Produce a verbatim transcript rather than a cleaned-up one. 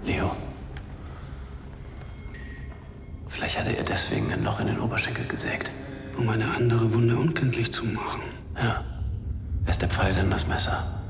Leo. Vielleicht hatte er deswegen ein Loch in den Oberschenkel gesägt. Um eine andere Wunde unkenntlich zu machen. Ja. Erst der Pfeil, dann das Messer.